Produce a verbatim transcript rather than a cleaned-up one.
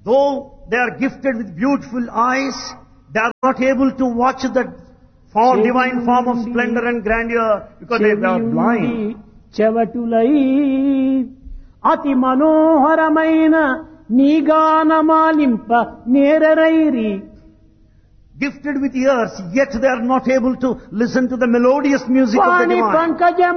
Though they are gifted with beautiful eyes, they are not able to watch the form, divine form of splendor and grandeur because they are blind. చెవటులై అతి మనోహరమైన నీగానమాలింప నేరరైరి. Gifted with ears, yet they are not able to listen to the melodious music of the Vani divine. Pankajam